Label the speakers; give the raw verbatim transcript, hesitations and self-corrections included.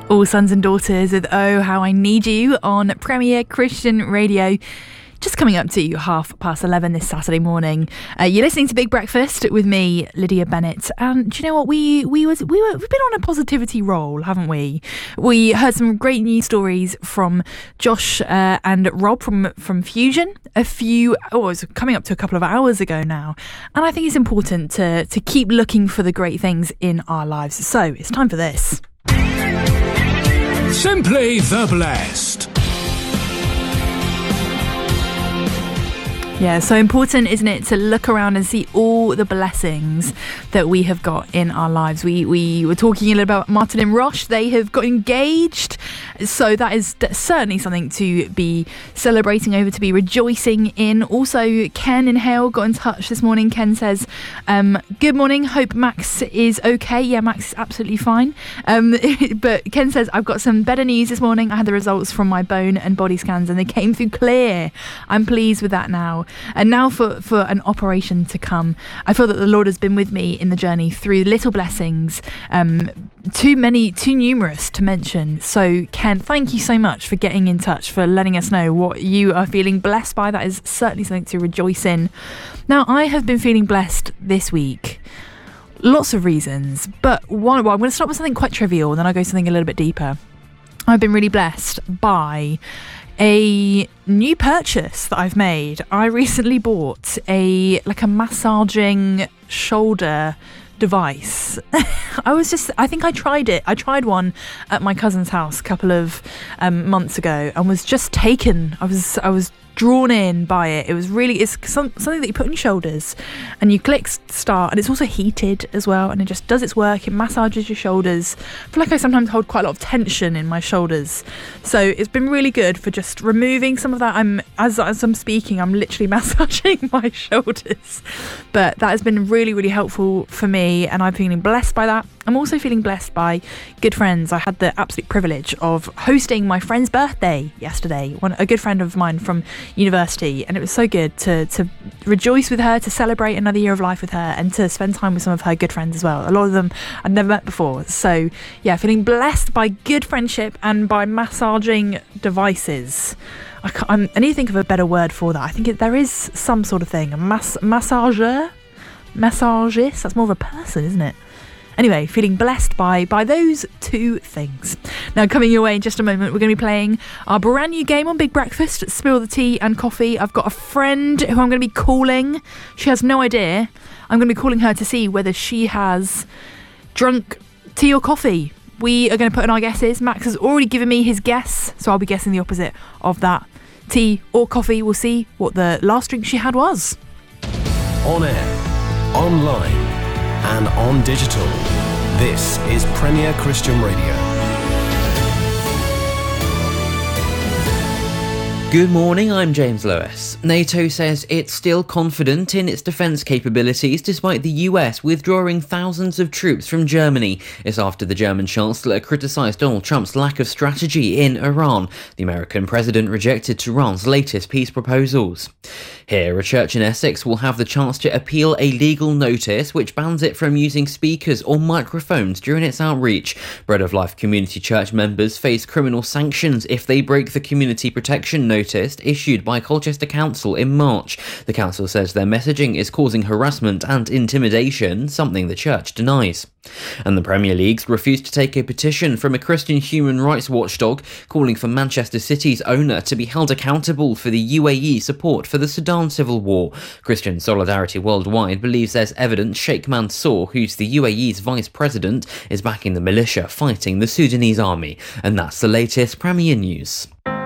Speaker 1: All Sons and Daughters with Oh How I Need You on Premier Christian Radio. Just coming up to half past eleven this Saturday morning. Uh, you're listening to Big Breakfast with me, Lydia Bennett. And do you know what? We we was we were we've been on a positivity roll, haven't we? We heard some great news stories from Josh uh, and Rob from from Fusion a few oh, it was coming up to a couple of hours ago now. And I think it's important to to keep looking for the great things in our lives. So it's time for this.
Speaker 2: Simply the Blessed.
Speaker 1: Yeah, so important, isn't it, to look around and see all the blessings that we have got in our lives. We we were talking a little about Martin and Rosh. They have got engaged. So that is certainly something to be celebrating over, to be rejoicing in. Also, Ken and Hale got in touch this morning. Ken says, um, good morning. Hope Max is okay. Yeah, Max is absolutely fine. Um, but Ken says, I've got some better news this morning. I had the results from my bone and body scans and they came through clear. I'm pleased with that now. And now for, for an operation to come. I feel that the Lord has been with me in the journey through little blessings, um, too many, too numerous to mention. So, Ken, thank you so much for getting in touch, for letting us know what you are feeling blessed by. That is certainly something to rejoice in. Now, I have been feeling blessed this week. Lots of reasons, but one, well, I'm going to start with something quite trivial, and then I'll go something a little bit deeper. I've been really blessed by a new purchase that I've made. I recently bought a like a massaging shoulder device. I was just I think I tried it I tried one at my cousin's house a couple of um, months ago and was just taken I was I was drawn in by it. It was really it's some, something that you put on your shoulders and you click start, and it's also heated as well, and it just does its work. It massages your shoulders. I feel like I sometimes hold quite a lot of tension in my shoulders, so it's been really good for just removing some of that. I'm as, as I'm speaking I'm literally massaging my shoulders, but that has been really really helpful for me, and I'm feeling blessed by that. I'm also feeling blessed by good friends. I had the absolute privilege of hosting my friend's birthday yesterday, one a good friend of mine from university, and it was so good to to rejoice with her, to celebrate another year of life with her, and to spend time with some of her good friends as well. A lot of them I'd never met before. So yeah, feeling blessed by good friendship and by massaging devices. I, can't, I'm, I need to think of a better word for that. I think it, there is some sort of thing. A mass, massager? Massagist? That's more of a person, isn't it? Anyway, feeling blessed by by those two things. Now, coming your way in just a moment, we're going to be playing our brand new game on Big Breakfast, Spill the Tea and Coffee. I've got a friend who I'm going to be calling. She has no idea. I'm going to be calling her to see whether she has drunk tea or coffee. We are going to put in our guesses. Max has already given me his guess, so I'll be guessing the opposite of that. Tea or coffee. We'll see what the last drink she had was.
Speaker 2: On air, online, and on digital. This is Premier Christian Radio.
Speaker 3: Good morning, I'm James Lewis. NATO says it's still confident in its defence capabilities despite the U S withdrawing thousands of troops from Germany. It's after the German Chancellor criticised Donald Trump's lack of strategy in Iran. The American president rejected Tehran's latest peace proposals. Here, a church in Essex will have the chance to appeal a legal notice which bans it from using speakers or microphones during its outreach. Bread of Life Community Church members face criminal sanctions if they break the community protection notice issued by Colchester Council in March. The council says their messaging is causing harassment and intimidation, something the church denies. And the Premier League's refused to take a petition from a Christian human rights watchdog calling for Manchester City's owner to be held accountable for the U A E support for the Sudan civil war. Christian Solidarity Worldwide believes there's evidence Sheikh Mansour, who's the U A E's vice president, is backing the militia fighting the Sudanese army. And that's the latest Premier News.